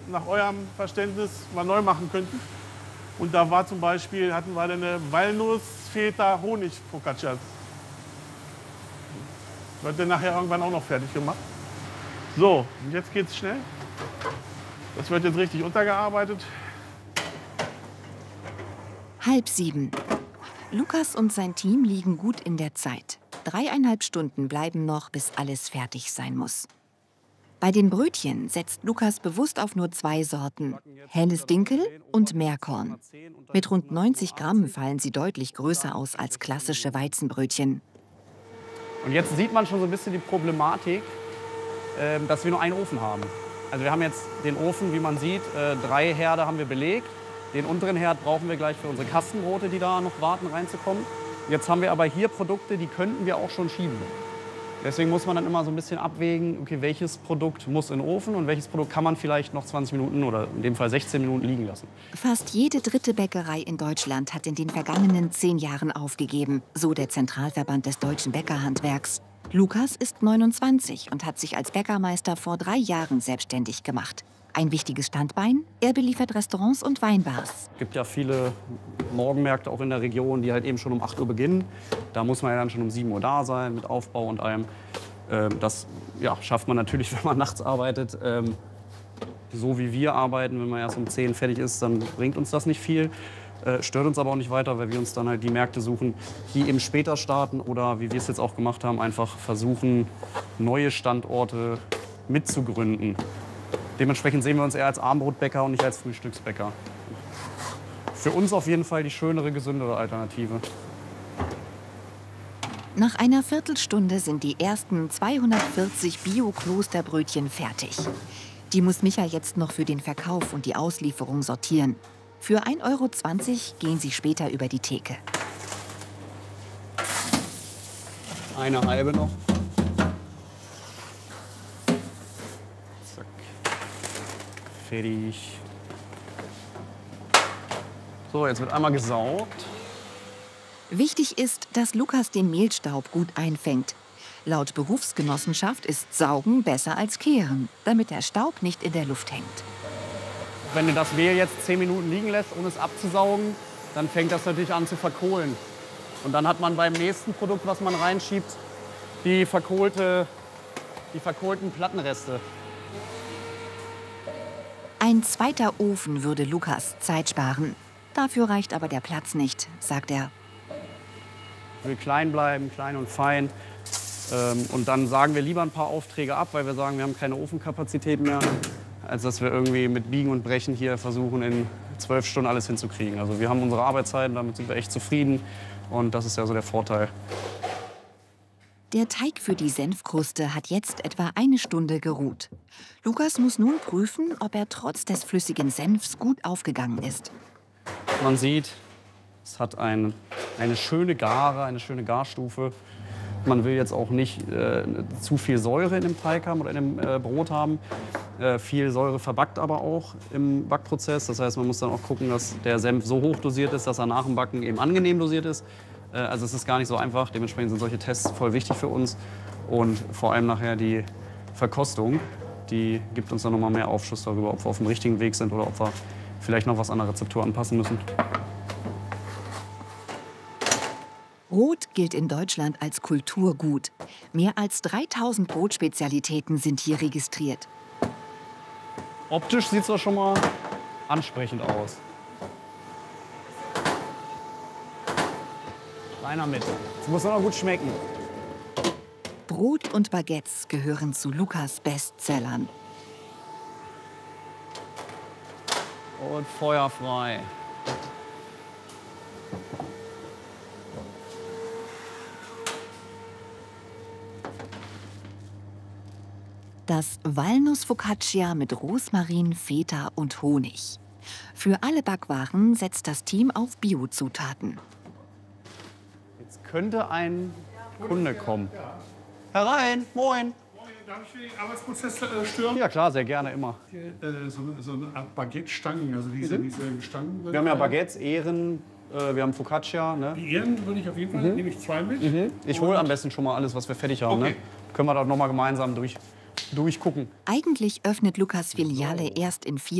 nach eurem Verständnis mal neu machen könnten. Und da war zum Beispiel, hatten wir eine Walnuss-Feta-Honig-Focaccia. Wird dann nachher irgendwann auch noch fertig gemacht. So, und jetzt geht's schnell. Das wird jetzt richtig untergearbeitet. 6:30. Lukas und sein Team liegen gut in der Zeit. 3,5 Stunden bleiben noch, bis alles fertig sein muss. Bei den Brötchen setzt Lukas bewusst auf nur 2 Sorten, helles Dinkel und Meerkorn. Mit rund 90 Gramm fallen sie deutlich größer aus als klassische Weizenbrötchen. Und jetzt sieht man schon so ein bisschen die Problematik, dass wir nur einen Ofen haben. Also wir haben jetzt den Ofen, wie man sieht, 3 Herde haben wir belegt. Den unteren Herd brauchen wir gleich für unsere Kastenbrote, die da noch warten, reinzukommen. Jetzt haben wir aber hier Produkte, die könnten wir auch schon schieben. Deswegen muss man dann immer so ein bisschen abwägen, okay, welches Produkt muss in den Ofen und welches Produkt kann man vielleicht noch 20 Minuten oder in dem Fall 16 Minuten liegen lassen. Fast jede dritte Bäckerei in Deutschland hat in den vergangenen 10 Jahren aufgegeben, so der Zentralverband des deutschen Bäckerhandwerks. Lukas ist 29 und hat sich als Bäckermeister vor 3 Jahren selbstständig gemacht. Ein wichtiges Standbein, er beliefert Restaurants und Weinbars. Es gibt ja viele Morgenmärkte auch in der Region, die halt eben schon um 8 Uhr beginnen. Da muss man ja dann schon um 7 Uhr da sein mit Aufbau und allem. Das ja, schafft man natürlich, wenn man nachts arbeitet. So wie wir arbeiten, wenn man erst um 10 fertig ist, dann bringt uns das nicht viel. Stört uns aber auch nicht weiter, weil wir uns dann halt die Märkte suchen, die eben später starten oder, wie wir es jetzt auch gemacht haben, einfach versuchen, neue Standorte mitzugründen. Dementsprechend sehen wir uns eher als Abendbrotbäcker und nicht als Frühstücksbäcker. Für uns auf jeden Fall die schönere, gesündere Alternative. Nach einer Viertelstunde sind die ersten 240 Bio-Klosterbrötchen fertig. Die muss Micha jetzt noch für den Verkauf und die Auslieferung sortieren. Für 1,20 € gehen sie später über die Theke. Eine halbe noch. Zack. Fertig. So, jetzt wird einmal gesaugt. Wichtig ist, dass Lukas den Mehlstaub gut einfängt. Laut Berufsgenossenschaft ist Saugen besser als Kehren, damit der Staub nicht in der Luft hängt. Wenn du das Mehl jetzt 10 Minuten liegen lässt, ohne es abzusaugen, dann fängt das natürlich an zu verkohlen. Und dann hat man beim nächsten Produkt, was man reinschiebt, die verkohlten Plattenreste. Ein zweiter Ofen würde Lukas Zeit sparen. Dafür reicht aber der Platz nicht, sagt er. Ich will klein bleiben, klein und fein. Und dann sagen wir lieber ein paar Aufträge ab, weil wir sagen, wir haben keine Ofenkapazität mehr, als dass wir irgendwie mit Biegen und Brechen hier versuchen, in 12 Stunden alles hinzukriegen. Also wir haben unsere Arbeitszeiten, damit sind wir echt zufrieden. Und das ist ja so der Vorteil. Der Teig für die Senfkruste hat jetzt etwa 1 Stunde geruht. Lukas muss nun prüfen, ob er trotz des flüssigen Senfs gut aufgegangen ist. Man sieht, es hat eine schöne Gare, eine schöne Garstufe. Man will jetzt auch nicht zu viel Säure in dem Teig haben oder in dem Brot haben. Viel Säure verbackt aber auch im Backprozess. Das heißt, man muss dann auch gucken, dass der Senf so hoch dosiert ist, dass er nach dem Backen eben angenehm dosiert ist. Also es ist gar nicht so einfach. Dementsprechend sind solche Tests voll wichtig für uns. Und vor allem nachher die Verkostung, die gibt uns dann noch mal mehr Aufschluss darüber, ob wir auf dem richtigen Weg sind oder ob wir vielleicht noch was an der Rezeptur anpassen müssen. Brot gilt in Deutschland als Kulturgut. Mehr als 3000 Brotspezialitäten sind hier registriert. Optisch sieht es doch schon mal ansprechend aus. Reiner mit. Es muss noch gut schmecken. Brot und Baguettes gehören zu Lukas Bestsellern. Und feuerfrei. Das Walnuss-Focaccia mit Rosmarin, Feta und Honig. Für alle Backwaren setzt das Team auf Biozutaten. Jetzt könnte ein Kunde kommen. Herein, moin. Darf ich für den Arbeitsprozess stören? Ja klar, sehr gerne, immer. So eine Art Baguette-Stangen, also diese Stangen. Wir haben ja Baguettes, Ehren, wir haben Focaccia. Ne? Die Ehren würde ich auf jeden Fall, nehme ich 2 mit. Ich hole am besten schon mal alles, was wir fertig haben. Okay. Ne? Können wir da noch mal gemeinsam durchgucken. Eigentlich öffnet Lukas Filiale erst in 4